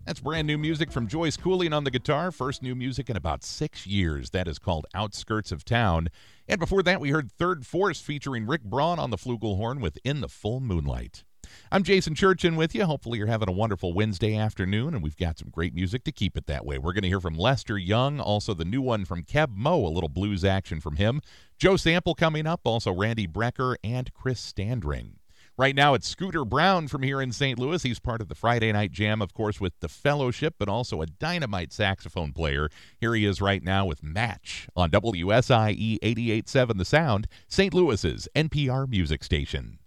That's brand new music from Joyce Cooling on the guitar. First new music in about 6 years. That is called Outskirts of Town. And before that, we heard Third Force featuring Rick Braun on the flugelhorn with In the Full Moonlight. I'm Jason Churchin with you. Hopefully you're having a wonderful Wednesday afternoon, and we've got some great music to keep it that way. We're going to hear from Lester Young, also the new one from Keb Mo, a little blues action from him. Joe Sample coming up, also Randy Brecker and Chris Standring. Right now, it's Scooter Brown from here in St. Louis. He's part of the Friday Night Jam, of course, with The Fellowship, but also a dynamite saxophone player. Here he is right now with Match on WSIE 88.7 The Sound, St. Louis's NPR music station.